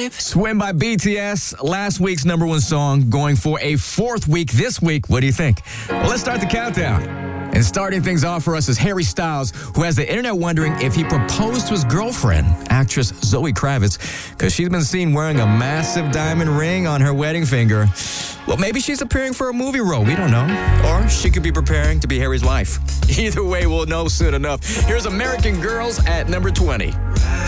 Swim by BTS, last week's number one song, going for a fourth week this week. What do you think? Well, let's start the countdown. And starting things off for us is Harry Styles, who has the internet wondering if he proposed to his girlfriend, actress Zoe Kravitz, because she's been seen wearing a massive diamond ring on her wedding finger. Well, maybe she's appearing for a movie role. We don't know. Or she could be preparing to be Harry's wife. Either way, we'll know soon enough. Here's American Girls at number 20.